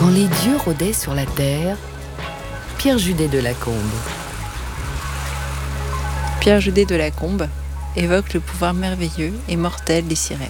Quand les dieux rôdaient sur la terre, Pierre Judet de Lacombe. Pierre Judet de Lacombe évoque le pouvoir merveilleux et mortel des sirènes.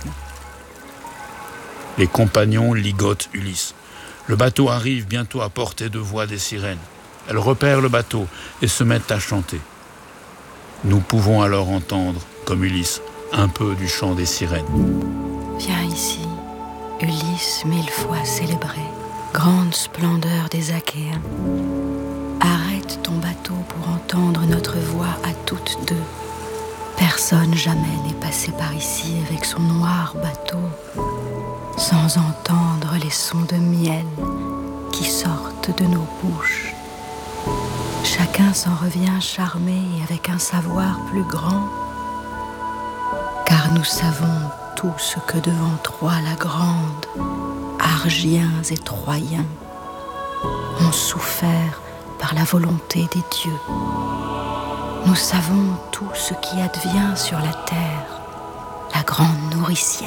Les compagnons ligotent Ulysse. Le bateau arrive bientôt à portée de voix des sirènes. Elles repèrent le bateau et se mettent à chanter. Nous pouvons alors entendre, comme Ulysse, un peu du chant des sirènes. Viens ici, Ulysse 1000 fois célébré, grande splendeur des Achéens. Arrête ton bateau pour entendre notre voix à toutes deux. Personne jamais n'est passé par ici avec son noir bateau sans entendre les sons de miel qui sortent de nos bouches. Chacun s'en revient charmé avec un savoir plus grand, car nous savons tout ce que devant Troie la grande, Argiens et Troyens ont souffert par la volonté des dieux. Nous savons tout ce qui advient sur la terre, la grande nourricière.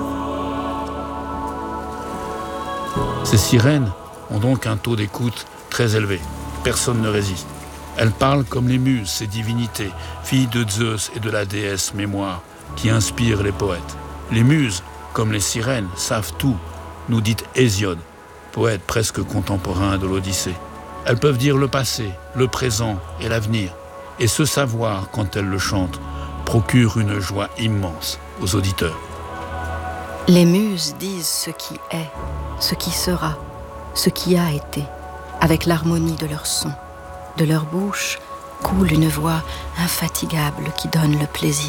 Ces sirènes ont donc un taux d'écoute très élevé. Personne ne résiste. Elles parlent comme les muses, ces divinités, filles de Zeus et de la déesse Mémoire, qui inspirent les poètes. Les muses, comme les sirènes, savent tout, nous dit Hésiode, poète presque contemporain de l'Odyssée. Elles peuvent dire le passé, le présent et l'avenir. Et ce savoir, quand elles le chantent, procure une joie immense aux auditeurs. Les muses disent ce qui est, ce qui sera, ce qui a été, avec l'harmonie de leur son. De leur bouche coule une voix infatigable qui donne le plaisir.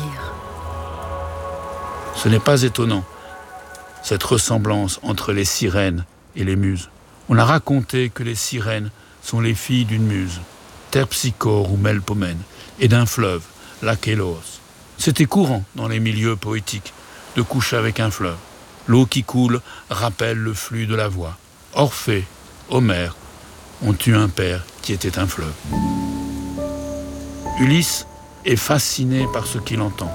Ce n'est pas étonnant, cette ressemblance entre les sirènes et les muses. On a raconté que les sirènes sont les filles d'une muse, Terpsichore ou Melpomène, et d'un fleuve, l'Achéloos. C'était courant dans les milieux poétiques de coucher avec un fleuve. L'eau qui coule rappelle le flux de la voix. Orphée, Homère ont eu un père qui était un fleuve. Ulysse est fasciné par ce qu'il entend.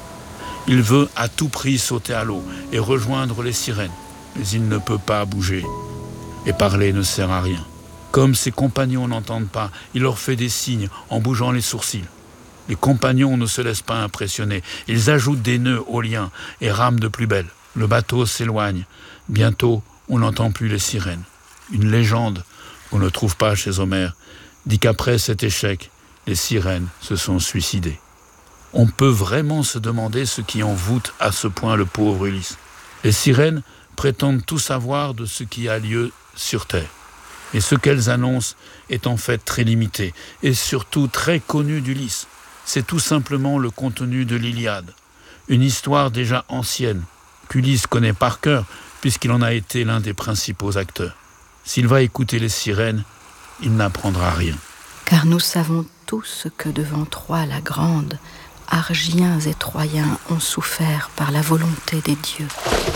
Il veut à tout prix sauter à l'eau et rejoindre les sirènes, mais il ne peut pas bouger. Et parler ne sert à rien. Comme ses compagnons n'entendent pas, il leur fait des signes en bougeant les sourcils. Les compagnons ne se laissent pas impressionner. Ils ajoutent des nœuds aux liens et rament de plus belle. Le bateau s'éloigne. Bientôt, on n'entend plus les sirènes. Une légende qu'on ne trouve pas chez Homère dit qu'après cet échec, les sirènes se sont suicidées. On peut vraiment se demander ce qui envoûte à ce point le pauvre Ulysse. Les sirènes prétendent tout savoir de ce qui a lieu sur Terre. Et ce qu'elles annoncent est en fait très limité et surtout très connu d'Ulysse. C'est tout simplement le contenu de l'Iliade, une histoire déjà ancienne, qu'Ulysse connaît par cœur puisqu'il en a été l'un des principaux acteurs. S'il va écouter les sirènes, il n'apprendra rien. Car nous savons tous ce que devant Troie la grande, Argiens et Troyens ont souffert par la volonté des dieux.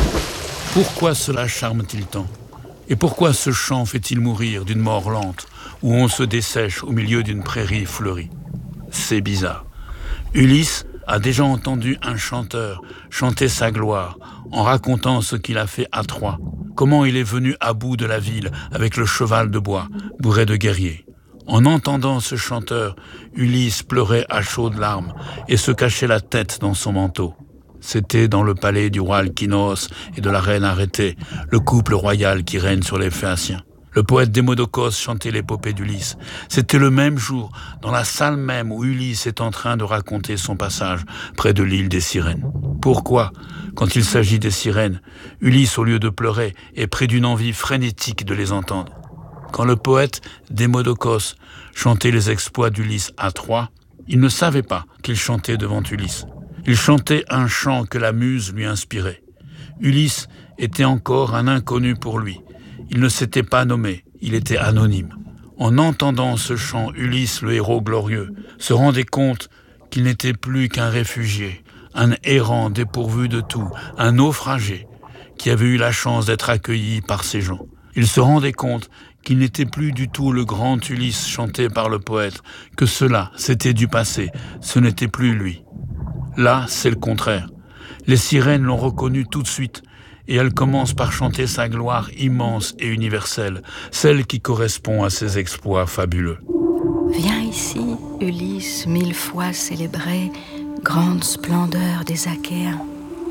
Pourquoi cela charme-t-il tant ? Et pourquoi ce chant fait-il mourir d'une mort lente, où on se dessèche au milieu d'une prairie fleurie ? C'est bizarre. Ulysse a déjà entendu un chanteur chanter sa gloire en racontant ce qu'il a fait à Troie, comment il est venu à bout de la ville avec le cheval de bois, bourré de guerriers. En entendant ce chanteur, Ulysse pleurait à chaudes larmes et se cachait la tête dans son manteau. C'était dans le palais du roi Alkinoos et de la reine Arrêtée, le couple royal qui règne sur les Phéaciens. Le poète Démodocos chantait l'épopée d'Ulysse. C'était le même jour, dans la salle même où Ulysse est en train de raconter son passage près de l'île des Sirènes. Pourquoi, quand il s'agit des sirènes, Ulysse, au lieu de pleurer, est pris d'une envie frénétique de les entendre ? Quand le poète Démodocos chantait les exploits d'Ulysse à Troie, il ne savait pas qu'il chantait devant Ulysse. Il chantait un chant que la muse lui inspirait. Ulysse était encore un inconnu pour lui. Il ne s'était pas nommé, il était anonyme. En entendant ce chant, Ulysse, le héros glorieux, se rendait compte qu'il n'était plus qu'un réfugié, un errant dépourvu de tout, un naufragé, qui avait eu la chance d'être accueilli par ces gens. Il se rendait compte qu'il n'était plus du tout le grand Ulysse chanté par le poète, que cela, c'était du passé, ce n'était plus lui. Là, c'est le contraire. Les sirènes l'ont reconnu tout de suite et elle commence par chanter sa gloire immense et universelle, celle qui correspond à ses exploits fabuleux. Viens ici, Ulysse, 1000 fois célébré, grande splendeur des Achéens.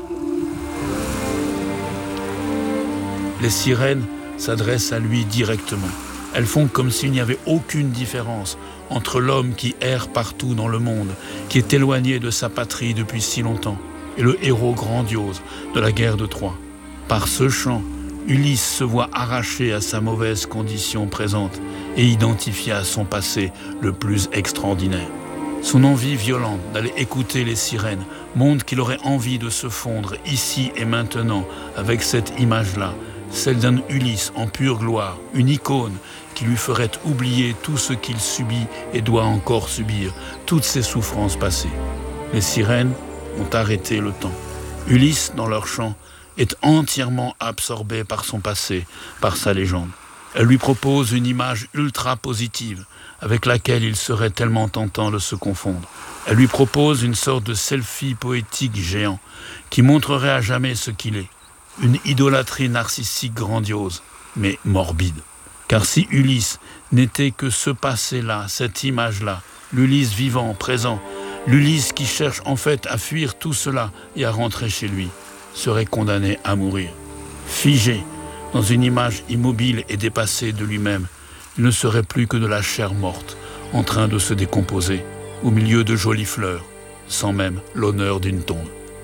Les sirènes s'adressent à lui directement. Elles font comme s'il n'y avait aucune différence entre l'homme qui erre partout dans le monde, qui est éloigné de sa patrie depuis si longtemps, et le héros grandiose de la guerre de Troie. Par ce chant, Ulysse se voit arraché à sa mauvaise condition présente et identifié à son passé le plus extraordinaire. Son envie violente d'aller écouter les sirènes montre qu'il aurait envie de se fondre ici et maintenant avec cette image-là, celle d'un Ulysse en pure gloire, une icône qui lui ferait oublier tout ce qu'il subit et doit encore subir, toutes ses souffrances passées. Les sirènes ont arrêté le temps. Ulysse, dans leur chant, est entièrement absorbé par son passé, par sa légende. Elle lui propose une image ultra positive avec laquelle il serait tellement tentant de se confondre. Elle lui propose une sorte de selfie poétique géant qui montrerait à jamais ce qu'il est. Une idolâtrie narcissique grandiose, mais morbide. Car si Ulysse n'était que ce passé-là, cette image-là, l'Ulysse vivant, présent, l'Ulysse qui cherche en fait à fuir tout cela et à rentrer chez lui, serait condamné à mourir. Figé dans une image immobile et dépassée de lui-même, il ne serait plus que de la chair morte, en train de se décomposer, au milieu de jolies fleurs, sans même l'honneur d'une tombe.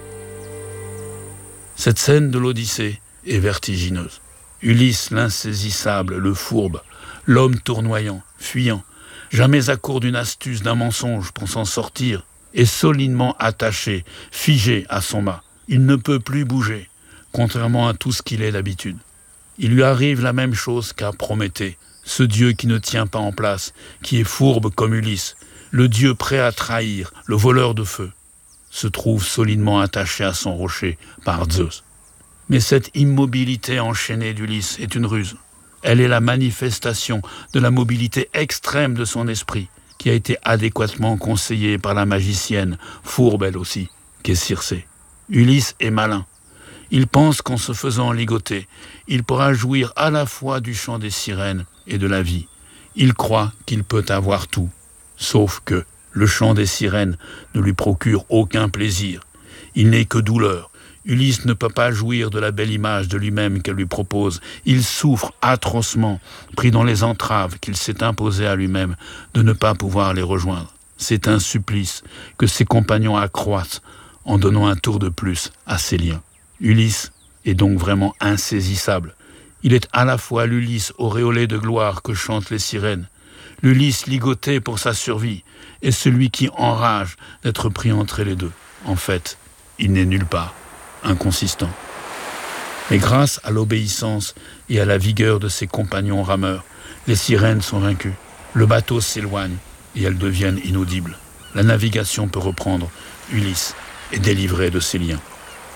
Cette scène de l'Odyssée est vertigineuse. Ulysse l'insaisissable, le fourbe, l'homme tournoyant, fuyant, jamais à court d'une astuce, d'un mensonge pour s'en sortir, est solidement attaché, figé à son mât. Il ne peut plus bouger, contrairement à tout ce qu'il est d'habitude. Il lui arrive la même chose qu'à Prométhée, ce dieu qui ne tient pas en place, qui est fourbe comme Ulysse, le dieu prêt à trahir, le voleur de feu, se trouve solidement attaché à son rocher par Zeus. Mais cette immobilité enchaînée d'Ulysse est une ruse. Elle est la manifestation de la mobilité extrême de son esprit, qui a été adéquatement conseillée par la magicienne, fourbe elle aussi, qu'est Circé. Ulysse est malin. Il pense qu'en se faisant ligoter, il pourra jouir à la fois du chant des sirènes et de la vie. Il croit qu'il peut avoir tout, sauf que le chant des sirènes ne lui procure aucun plaisir. Il n'est que douleur. Ulysse ne peut pas jouir de la belle image de lui-même qu'elle lui propose. Il souffre atrocement, pris dans les entraves qu'il s'est imposées à lui-même de ne pas pouvoir les rejoindre. C'est un supplice que ses compagnons accroissent en donnant un tour de plus à ses liens. Ulysse est donc vraiment insaisissable. Il est à la fois l'Ulysse auréolé de gloire que chantent les sirènes, l'Ulysse ligoté pour sa survie, et celui qui enrage d'être pris entre les deux. En fait, il n'est nulle part, inconsistant. Mais grâce à l'obéissance et à la vigueur de ses compagnons rameurs, les sirènes sont vaincues. Le bateau s'éloigne et elles deviennent inaudibles. La navigation peut reprendre. Ulysse est délivré de ses liens.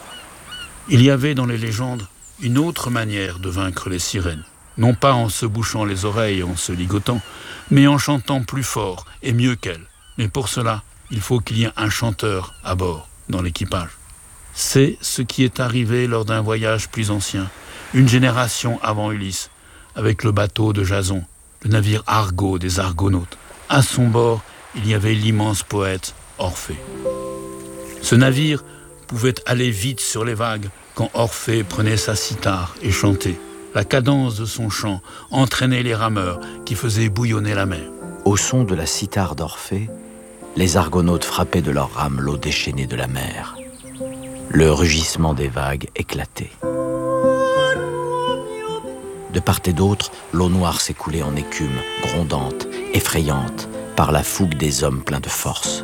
Il y avait dans les légendes une autre manière de vaincre les sirènes. Non pas en se bouchant les oreilles et en se ligotant, mais en chantant plus fort et mieux qu'elles. Mais pour cela, il faut qu'il y ait un chanteur à bord, dans l'équipage. C'est ce qui est arrivé lors d'un voyage plus ancien, une génération avant Ulysse, avec le bateau de Jason, le navire Argo des Argonautes. À son bord, il y avait l'immense poète Orphée. Ce navire pouvait aller vite sur les vagues quand Orphée prenait sa cithare et chantait. La cadence de son chant entraînait les rameurs qui faisaient bouillonner la mer. Au son de la cithare d'Orphée, les Argonautes frappaient de leurs rames l'eau déchaînée de la mer. Le rugissement des vagues éclatait. De part et d'autre, l'eau noire s'écoulait en écume, grondante, effrayante, par la fougue des hommes pleins de force.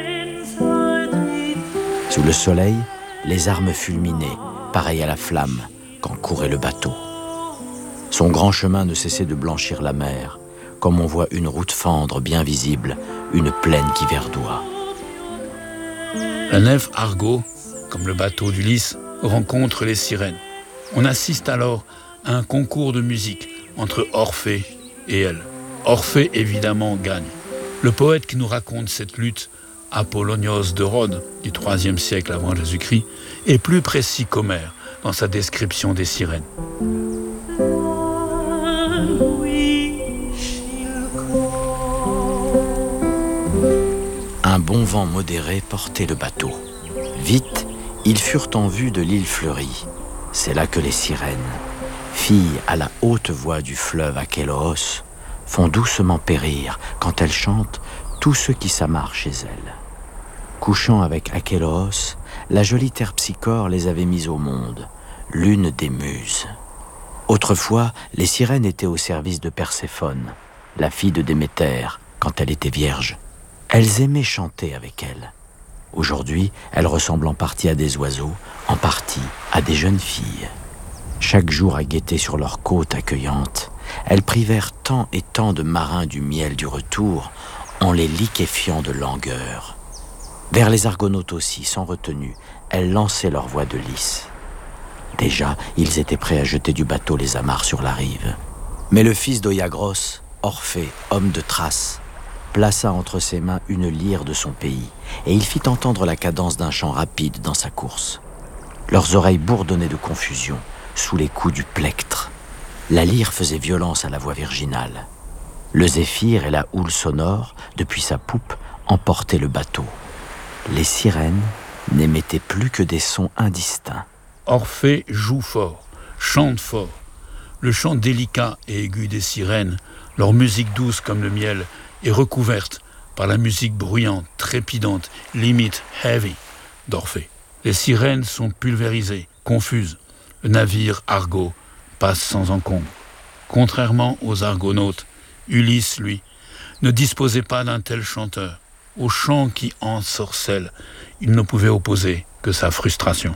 Sous le soleil, les armes fulminaient, pareilles à la flamme, quand courait le bateau. Son grand chemin ne cessait de blanchir la mer, comme on voit une route fendre bien visible, une plaine qui verdoie. La nef Argo, comme le bateau d'Ulysse, rencontre les sirènes. On assiste alors à un concours de musique entre Orphée et elle. Orphée, évidemment, gagne. Le poète qui nous raconte cette lutte, Apollonios de Rhodes, du IIIe siècle avant Jésus-Christ, est plus précis qu'Homère dans sa description des sirènes. Un bon vent modéré portait le bateau. Vite, ils furent en vue de l'île fleurie. C'est là que les sirènes, filles à la haute voix du fleuve Acheloos, font doucement périr, quand elles chantent, tous ceux qui s'amarrent chez elles. Couchant avec Acheloos, la jolie Terpsichore les avait mises au monde, l'une des muses. Autrefois, les sirènes étaient au service de Perséphone, la fille de Déméter, quand elle était vierge. Elles aimaient chanter avec elle. Aujourd'hui, elles ressemblent en partie à des oiseaux, en partie à des jeunes filles. Chaque jour à guetter sur leur côte accueillante, elles privèrent tant et tant de marins du miel du retour, en les liquéfiant de langueur. Vers les Argonautes aussi, sans retenue, elles lançaient leur voix de lys. Déjà, ils étaient prêts à jeter du bateau les amarres sur la rive. Mais le fils d'Oiagros, Orphée, homme de Thrace, plaça entre ses mains une lyre de son pays, et il fit entendre la cadence d'un chant rapide dans sa course. Leurs oreilles bourdonnaient de confusion, sous les coups du plectre. La lyre faisait violence à la voix virginale. Le zéphyr et la houle sonore, depuis sa poupe, emportaient le bateau. Les sirènes n'émettaient plus que des sons indistincts. Orphée joue fort, chante fort. Le chant délicat et aigu des sirènes, leur musique douce comme le miel, est recouverte par la musique bruyante, trépidante, limite heavy d'Orphée. Les sirènes sont pulvérisées, confuses. Le navire Argo passe sans encombre. Contrairement aux Argonautes, Ulysse, lui, ne disposait pas d'un tel chanteur. Au chant qui ensorcelle, il ne pouvait opposer que sa frustration.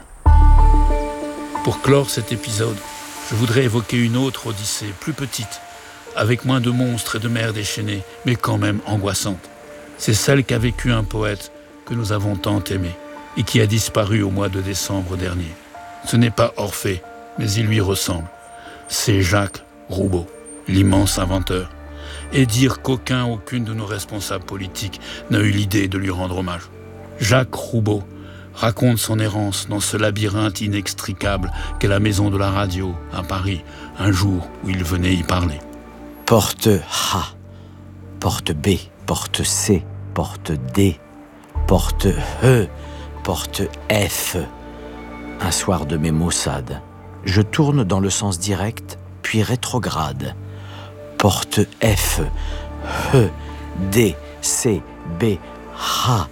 Pour clore cet épisode, je voudrais évoquer une autre Odyssée, plus petite, avec moins de monstres et de mers déchaînées, mais quand même angoissante. C'est celle qu'a vécue un poète que nous avons tant aimé et qui a disparu au mois de décembre dernier. Ce n'est pas Orphée, mais il lui ressemble. C'est Jacques Roubaud, l'immense inventeur. Et dire aucune de nos responsables politiques n'a eu l'idée de lui rendre hommage. Jacques Roubaud raconte son errance dans ce labyrinthe inextricable qu'est la maison de la radio à Paris, un jour où il venait y parler. Porte A, porte B, porte C, porte D, porte E, porte F. Un soir de mes maussades, je tourne dans le sens direct, puis rétrograde. Porte F, E, D, C, B, H,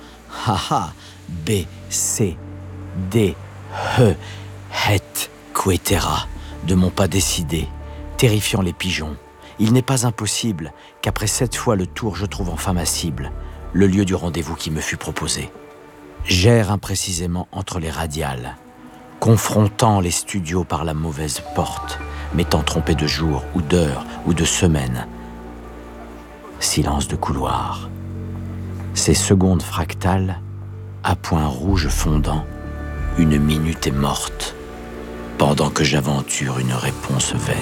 B, C, D, E, het, quetera, de mon pas décidé, terrifiant les pigeons. Il n'est pas impossible qu'après 7 fois le tour, je trouve enfin ma cible, le lieu du rendez-vous qui me fut proposé. J'erre imprécisément entre les radiales, confrontant les studios par la mauvaise porte, m'étant trompé de jour ou d'heure ou de semaine. Silence de couloir. Ces secondes fractales, à point rouge fondant, une minute est morte, pendant que j'aventure une réponse vaine.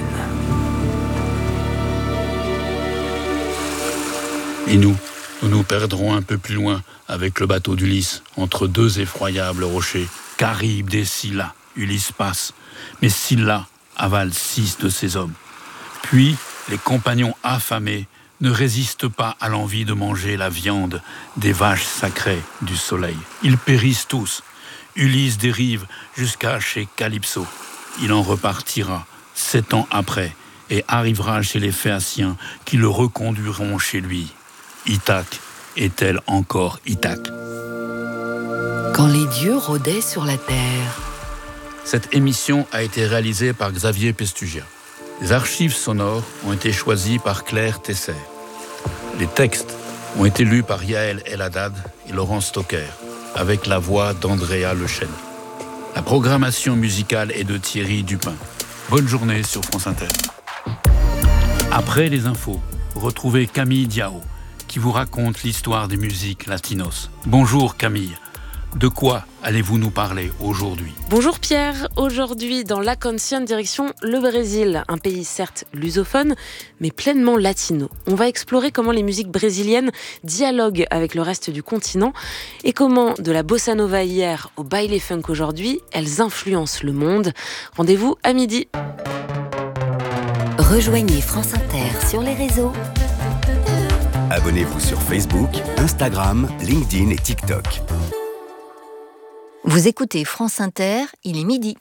Et nous nous perdrons un peu plus loin avec le bateau d'Ulysse, entre deux effroyables rochers. Charybde et Scylla, Ulysse passe, mais Scylla avale 6 de ses hommes. Puis, les compagnons affamés ne résistent pas à l'envie de manger la viande des vaches sacrées du soleil. Ils périssent tous. Ulysse dérive jusqu'à chez Calypso. Il en repartira 7 ans après et arrivera chez les Phéaciens qui le reconduiront chez lui. Ithaque est-elle encore Ithaque? Quand les dieux rôdaient sur la terre. Cette émission a été réalisée par Xavier Pestugia. Les archives sonores ont été choisies par Claire Tesser. Les textes ont été lus par Yael El-Haddad et Laurent Stocker, avec la voix d'Andrea Lechêne. La programmation musicale est de Thierry Dupin. Bonne journée sur France Inter. Après les infos, retrouvez Camille Diao, qui vous raconte l'histoire des musiques latinos. Bonjour Camille. De quoi allez-vous nous parler aujourd'hui ? Bonjour Pierre, aujourd'hui dans La Canción, direction le Brésil, un pays certes lusophone, mais pleinement latino. On va explorer comment les musiques brésiliennes dialoguent avec le reste du continent et comment, de la bossa nova hier au baile funk aujourd'hui, elles influencent le monde. Rendez-vous à midi. Rejoignez France Inter sur les réseaux. Abonnez-vous sur Facebook, Instagram, LinkedIn et TikTok. Vous écoutez France Inter, il est midi.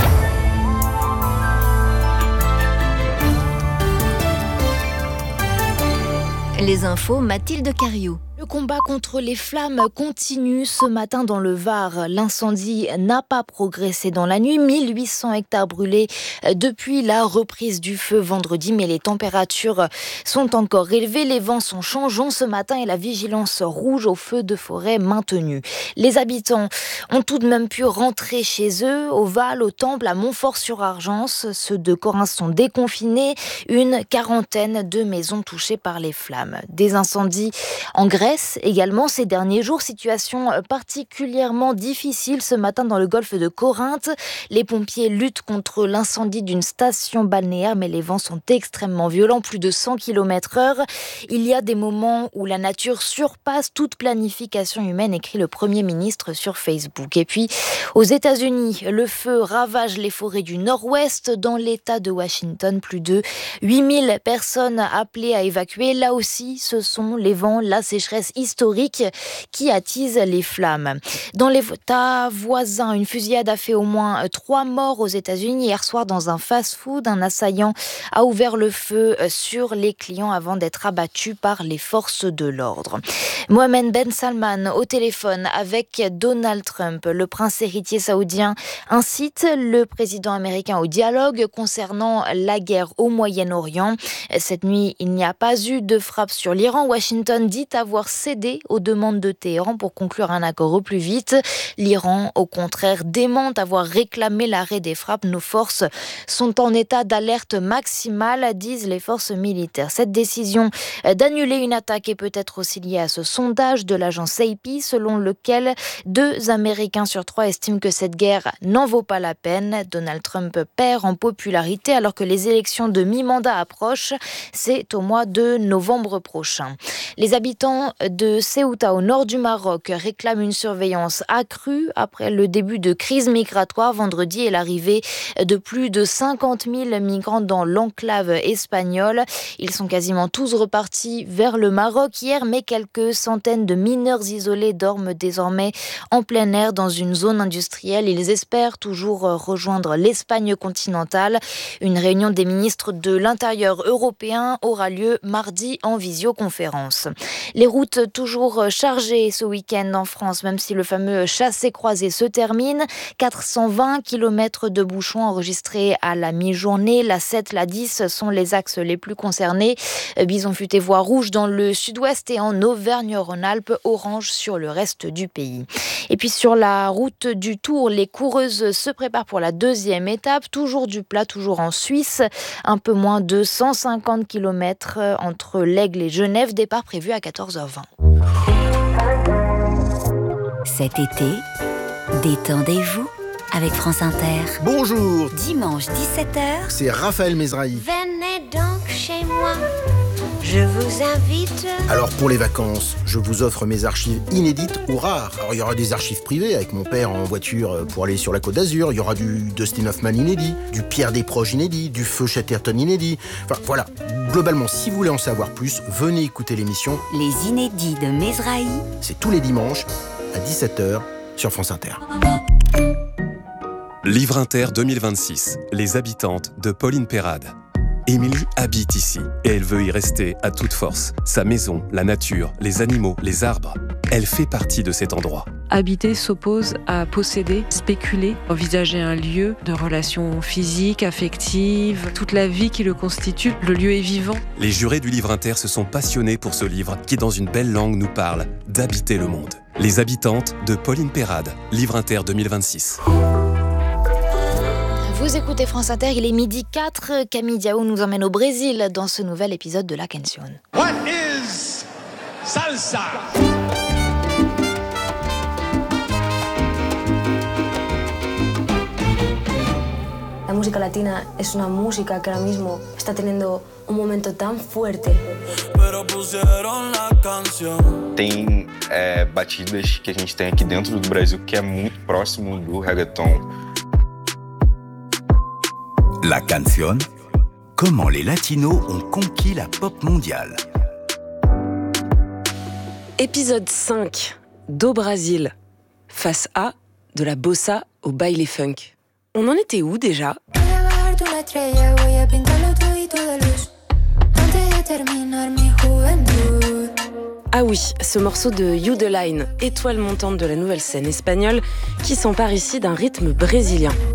Les infos, Mathilde Cariou. Le combat contre les flammes continue ce matin dans le Var. L'incendie n'a pas progressé dans la nuit. 1800 hectares brûlés depuis la reprise du feu vendredi. Mais les températures sont encore élevées. Les vents sont changeants ce matin et la vigilance rouge au feu de forêt maintenue. Les habitants ont tout de même pu rentrer chez eux, au Val, au Temple, à Montfort-sur-Argence. Ceux de Corinth sont déconfinés. Une quarantaine de maisons touchées par les flammes. Des incendies en Grèce également ces derniers jours, situation particulièrement difficile ce matin dans le golfe de Corinthe. Les pompiers luttent contre l'incendie d'une station balnéaire, mais les vents sont extrêmement violents, plus de 100 km/h. Il y a des moments où la nature surpasse toute planification humaine, écrit le Premier ministre sur Facebook. Et puis, aux États-Unis, le feu ravage les forêts du Nord-Ouest. Dans l'État de Washington, plus de 8000 personnes appelées à évacuer. Là aussi, ce sont les vents, la sécheresse historique qui attise les flammes. Dans l'État voisin, une fusillade a fait au moins 3 morts aux États-Unis. Hier soir, dans un fast-food, un assaillant a ouvert le feu sur les clients avant d'être abattu par les forces de l'ordre. Mohamed Ben Salman au téléphone avec Donald Trump. Le prince héritier saoudien incite le président américain au dialogue concernant la guerre au Moyen-Orient. Cette nuit, il n'y a pas eu de frappe sur l'Iran. Washington dit avoir cédé aux demandes de Téhéran pour conclure un accord au plus vite. L'Iran, au contraire, dément avoir réclamé l'arrêt des frappes. Nos forces sont en état d'alerte maximale, disent les forces militaires. Cette décision d'annuler une attaque est peut-être aussi liée à ce sondage de l'agence AP, selon lequel 2 Américains sur 3 estiment que cette guerre n'en vaut pas la peine. Donald Trump perd en popularité alors que les élections de mi-mandat approchent. C'est au mois de novembre prochain. Les habitants de Ceuta, au nord du Maroc, réclament une surveillance accrue après le début de crise migratoire vendredi et l'arrivée de plus de 50 000 migrants dans l'enclave espagnole. Ils sont quasiment tous repartis vers le Maroc hier, mais quelques centaines de mineurs isolés dorment désormais en plein air dans une zone industrielle. Ils espèrent toujours rejoindre l'Espagne continentale. Une réunion des ministres de l'Intérieur européen aura lieu mardi en visioconférence. Les routes toujours chargées ce week-end en France, même si le fameux chassé-croisé se termine. 420 km de bouchons enregistrés à la mi-journée. La 7, la 10 sont les axes les plus concernés. Bison futé voie rouge dans le sud-ouest et en Auvergne-Rhône-Alpes, orange sur le reste du pays. Et puis sur la route du Tour, les coureuses se préparent pour la 2e étape. Toujours du plat, toujours en Suisse. Un peu moins de 150 km entre l'Aigle et Genève. Départ prévu à 14h20. Cet été, détendez-vous avec France Inter. Bonjour. Dimanche 17h. C'est Raphaël Mesrahi. Venez donc chez moi, je vous invite. Alors pour les vacances, je vous offre mes archives inédites ou rares. Alors il y aura des archives privées avec mon père en voiture pour aller sur la Côte d'Azur. Il y aura du Dustin Hoffman inédit, du Pierre Desproges inédit, du Feu Chatterton inédit. Enfin voilà, globalement, si vous voulez en savoir plus, venez écouter l'émission Les inédits de Mesrahi. C'est tous les dimanches à 17h sur France Inter. Livre Inter 2026, Les habitantes de Pauline Perrade. Émilie habite ici et elle veut y rester à toute force. Sa maison, la nature, les animaux, les arbres. Elle fait partie de cet endroit. Habiter s'oppose à posséder, spéculer, envisager un lieu de relations physiques, affectives, toute la vie qui le constitue. Le lieu est vivant. Les jurés du Livre Inter se sont passionnés pour ce livre qui, dans une belle langue, nous parle d'habiter le monde. Les habitantes de Pauline Perrade, Livre Inter 2026. Vous écoutez France Inter, il est midi 4. Camille Diao nous emmène au Brésil dans ce nouvel épisode de La Canción. What is salsa? La música latina es una música que ahora mismo está teniendo un momento tan fuerte. Tem batidas que a gente tem aqui dentro do Brasil que é muito próximo do reggaeton. La canción, comment les latinos ont conquis la pop mondiale. Épisode 5 d'Au Brasil, face A, de la bossa au baile funk. On en était où déjà ? Ah oui, ce morceau de You The Line, étoile montante de la nouvelle scène espagnole, qui s'empare ici d'un rythme brésilien.